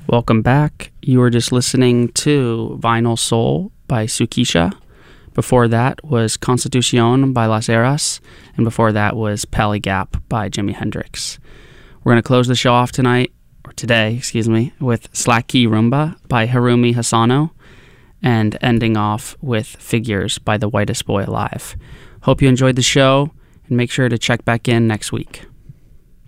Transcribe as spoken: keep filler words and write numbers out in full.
Welcome back. You were just listening to Vinyl Soul by Sukisha. Before that was Constitucion by Las Eras. And before that was Pally Gap by Jimi Hendrix. We're going to close the show off tonight, or today, excuse me, with Slack Key Rumba by Harumi Hasano, and ending off with Figures by The Whitest Boy Alive. Hope you enjoyed the show, and make sure to check back in next week.